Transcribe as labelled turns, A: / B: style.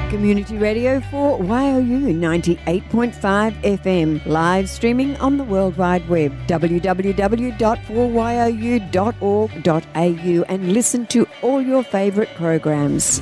A: Community radio for YOU 98.5 FM. Live streaming on the World Wide Web. www.4you.org.au and listen to all your favourite programs.